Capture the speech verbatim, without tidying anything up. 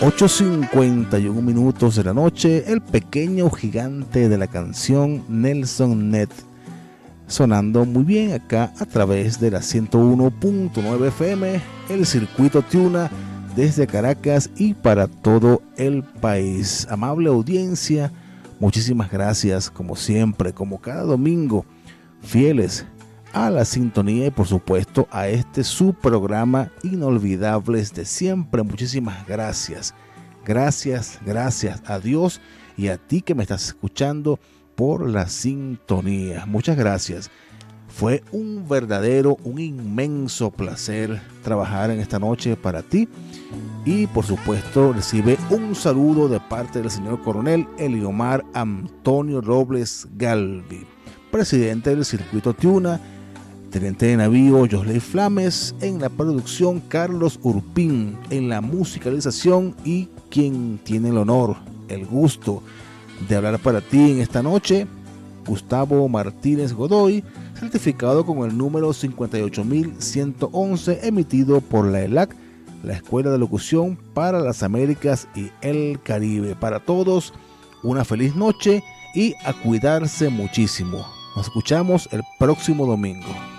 ocho cincuenta y uno minutos de la noche, el pequeño gigante de la canción Nelson Ned, sonando muy bien acá a través de la ciento uno punto nueve F M, el circuito Tuna, desde Caracas y para todo el país. Amable audiencia, muchísimas gracias, como siempre, como cada domingo, fieles a la sintonía y por supuesto a este su programa Inolvidables de Siempre. Muchísimas gracias, gracias, gracias a Dios y a ti que me estás escuchando por la sintonía. Muchas gracias. Fue un verdadero, un inmenso placer trabajar en esta noche para ti. Y por supuesto recibe un saludo de parte del señor coronel Eliomar Antonio Robles Galvi, presidente del circuito Tuna, teniente de navío Josley Flames, en la producción Carlos Urpín, en la musicalización y quien tiene el honor, el gusto de hablar para ti en esta noche, Gustavo Martínez Godoy, certificado con el número cincuenta y ocho mil ciento once, emitido por la E L A C, la Escuela de Locución para las Américas y el Caribe. Para todos, una feliz noche y a cuidarse muchísimo. Nos escuchamos el próximo domingo.